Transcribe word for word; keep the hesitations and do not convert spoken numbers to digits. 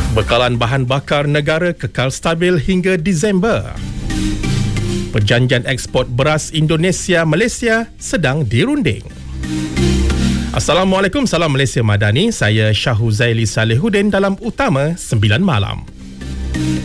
Bekalan bahan bakar negara kekal stabil hingga Disember. Perjanjian ekspor beras Indonesia-Malaysia sedang dirunding. Assalamualaikum, salam Malaysia Madani. Saya Syahuzaili Salihuddin dalam Utama sembilan Malam.